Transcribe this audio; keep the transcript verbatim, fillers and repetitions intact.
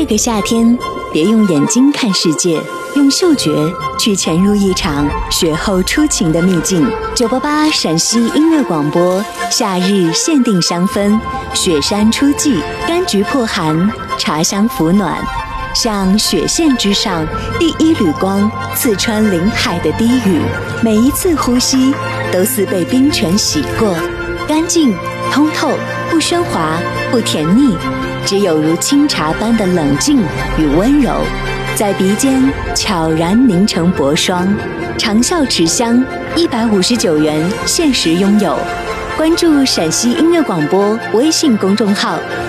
这个夏天，别用眼睛看世界，用嗅觉去潜入一场雪后初晴的秘境。九八八陕西音乐广播，夏日限定香氛，雪山初霁，柑橘破寒，茶香抚暖。像雪线之上第一缕光，刺穿林海的低语，每一次呼吸都似被冰泉洗过，干净通透，不喧哗，不甜腻，只有如清茶般的冷静与温柔，在鼻尖悄然凝成薄霜。长效持香，一百五十九元限时拥有。关注陕西音乐广播微信公众号。